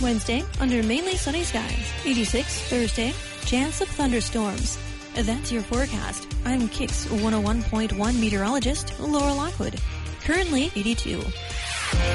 Wednesday, under mainly sunny skies. 86 Thursday, chance of thunderstorms. That's your forecast. I'm Kix 101.1 meteorologist Laura Lockwood. Currently 82.